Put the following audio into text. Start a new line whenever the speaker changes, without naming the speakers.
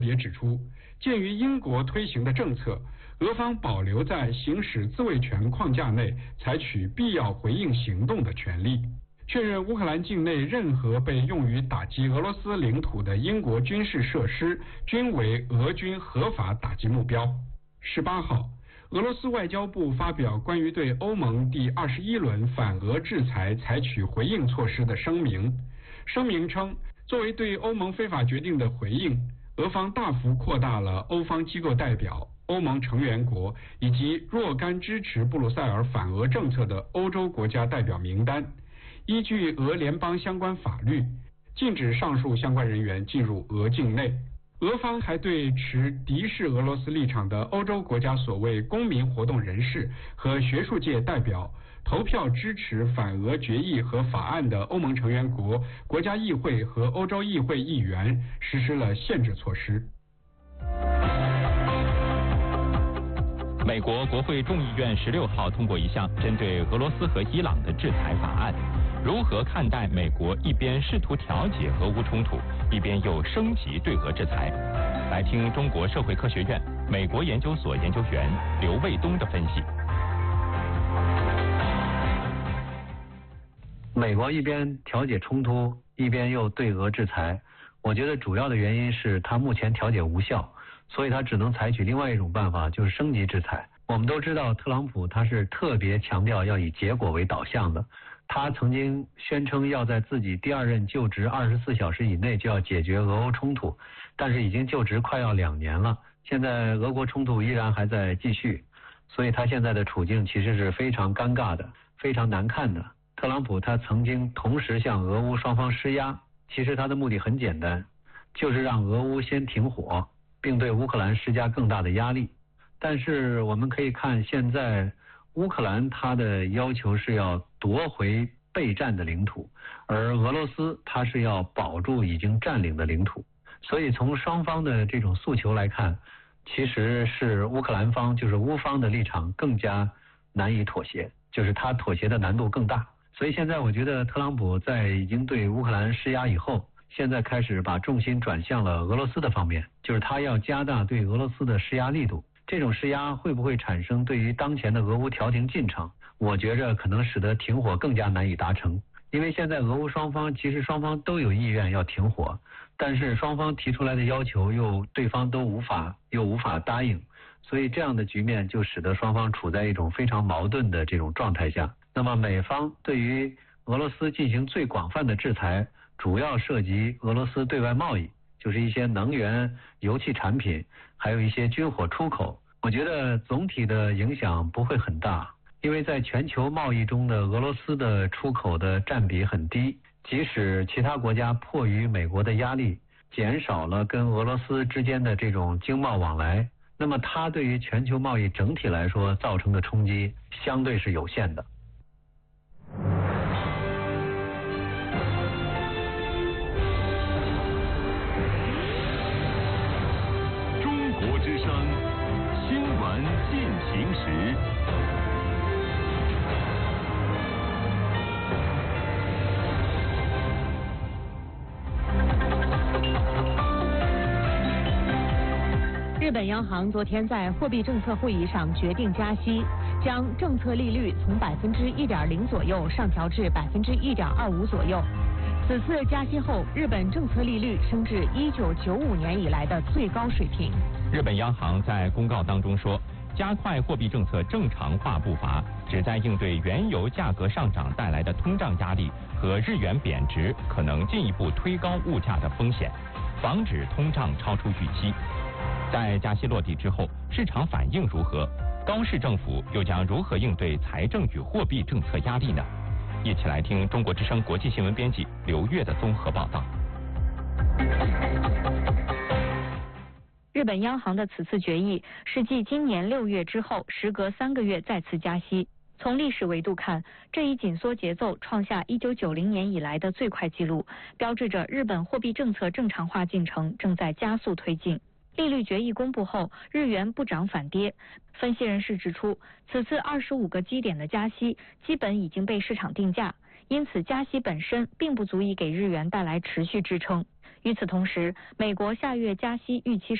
也指出，鉴于英国推行的政策，俄方保留在行使自卫权框架内采取必要回应行动的权利，确认乌克兰境内任何被用于打击俄罗斯领土的英国军事设施均为俄军合法打击目标。18号，俄罗斯外交部发表关于对欧盟第21轮反俄制裁采取回应措施的声明。声明称，作为对欧盟非法决定的回应，俄方大幅扩大了欧方机构代表、欧盟成员国以及若干支持布鲁塞尔反俄政策的欧洲国家代表名单，依据俄联邦相关法律，禁止上述相关人员进入俄境内。俄方还对持敌视俄罗斯立场的欧洲国家所谓公民活动人士和学术界代表投票支持反俄决议和法案的欧盟成员国、国家议会和欧洲议会议员实施了限制措施。
美国国会众议院16号通过一项针对俄罗斯和伊朗的制裁法案。如何看待美国一边试图调解俄乌冲突，一边又升级对俄制裁？来听中国社会科学院美国研究所研究员刘卫东的分析。
美国一边调解冲突，一边又对俄制裁，我觉得主要的原因是他目前调解无效，所以他只能采取另外一种办法，就是升级制裁。我们都知道，特朗普他是特别强调要以结果为导向的。他曾经宣称要在自己第2任就职24小时以内就要解决俄欧冲突，但是已经就职快要2年了，现在俄国冲突依然还在继续，所以他现在的处境其实是非常尴尬的，非常难看的。特朗普他曾经同时向俄乌双方施压，其实他的目的很简单，就是让俄乌先停火，并对乌克兰施加更大的压力。但是我们可以看现在乌克兰他的要求是要夺回备战的领土，而俄罗斯他是要保住已经占领的领土，所以从双方的这种诉求来看，其实是乌克兰方就是乌方的立场更加难以妥协，就是他妥协的难度更大。所以现在我觉得特朗普在已经对乌克兰施压以后，现在开始把重心转向了俄罗斯的方面，就是他要加大对俄罗斯的施压力度。这种施压会不会产生对于当前的俄乌调停进程，我觉着可能使得停火更加难以达成。因为现在俄乌双方其实双方都有意愿要停火，但是双方提出来的要求对方都无法答应，所以这样的局面就使得双方处在一种非常矛盾的这种状态下。那么美方对于俄罗斯进行最广泛的制裁，主要涉及俄罗斯对外贸易，就是一些能源、油气产品，还有一些军火出口。我觉得总体的影响不会很大，因为在全球贸易中的俄罗斯的出口的占比很低，即使其他国家迫于美国的压力，减少了跟俄罗斯之间的这种经贸往来，那么它对于全球贸易整体来说造成的冲击相对是有限的。
中国之声新闻进行时。
日本央行昨天在货币政策会议上决定加息，将政策利率从1.0%左右上调至1.25%左右。此次加息后，日本政策利率升至1995年以来的最高水平。
日本央行在公告当中说，加快货币政策正常化步伐，旨在应对原油价格上涨带来的通胀压力和日元贬值可能进一步推高物价的风险，防止通胀超出预期。在加息落地之后，市场反应如何？高市政府又将如何应对财政与货币政策压力呢？一起来听中国之声国际新闻编辑刘月的综合报道。
日本央行的此次决议是继今年6月之后，时隔3个月再次加息。从历史维度看，这一紧缩节奏创下1990年以来的最快纪录，标志着日本货币政策正常化进程正在加速推进。利率决议公布后，日元不涨反跌。分析人士指出，此次25个基点的加息基本已经被市场定价，因此加息本身并不足以给日元带来持续支撑。 与此同时，美国下月加息预期